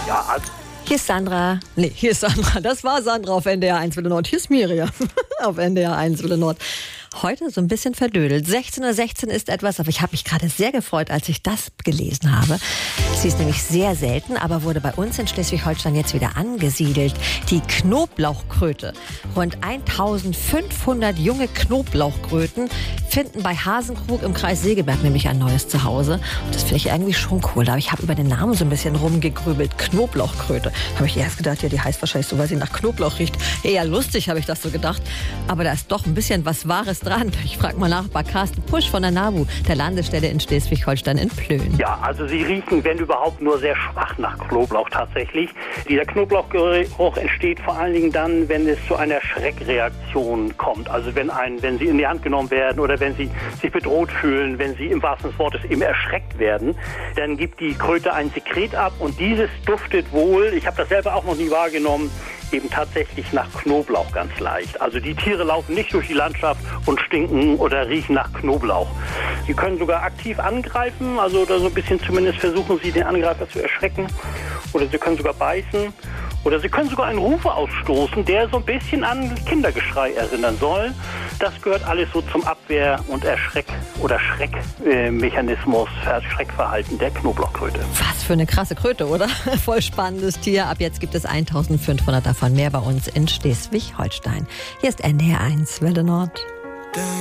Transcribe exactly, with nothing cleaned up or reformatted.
Ja, also Hier ist Sandra. Nee, hier ist Sandra. Das war Sandra auf N D R eins Welle Nord. Hier ist Miriam auf N D R eins Welle Nord. Heute so ein bisschen verdödelt. sechzehn Uhr sechzehn ist etwas, aber ich habe mich gerade sehr gefreut, als ich das gelesen habe. Sie ist nämlich sehr selten, aber wurde bei uns in Schleswig-Holstein jetzt wieder angesiedelt. Die Knoblauchkröte. Rund eintausendfünfhundert junge Knoblauchkröten finden bei Hasenkrug im Kreis Segeberg nämlich ein neues Zuhause. Und das finde ich irgendwie schon cool. Aber ich habe über den Namen so ein bisschen rumgegrübelt. Knoblauchkröte. Habe ich erst gedacht, ja, die heißt wahrscheinlich so, weil sie nach Knoblauch riecht. Eher lustig, habe ich das so gedacht. Aber da ist doch ein bisschen was Wahres dran. Ich frage mal nach bei Carsten Pusch von der NABU, der Landesstelle in Schleswig-Holstein in Plön. Ja, also sie riechen, wenn überhaupt, nur sehr schwach nach Knoblauch tatsächlich. Dieser Knoblauchgeruch entsteht vor allen Dingen dann, wenn es zu einer Schreckreaktion kommt. Also wenn ein, wenn sie in die Hand genommen werden oder wenn sie sich bedroht fühlen, wenn sie im wahrsten Sinne des Wortes eben erschreckt werden, dann gibt die Kröte ein Sekret ab und dieses duftet wohl, ich habe das selber auch noch nie wahrgenommen, eben tatsächlich nach Knoblauch ganz leicht. Also die Tiere laufen nicht durch die Landschaft und stinken oder riechen nach Knoblauch. Sie können sogar aktiv angreifen, also oder so ein bisschen zumindest versuchen sie, den Angreifer zu erschrecken. Oder sie können sogar beißen. Oder sie können sogar einen Ruf ausstoßen, der so ein bisschen an Kindergeschrei erinnern soll. Das gehört alles so zum Abwehr- und Erschreck- oder Schreckmechanismus, Schreckverhalten der Knoblauchkröte. Was für eine krasse Kröte, oder? Voll spannendes Tier. Ab jetzt gibt es eintausendfünfhundert davon mehr bei uns in Schleswig-Holstein. Hier ist N D R eins Welle Nord.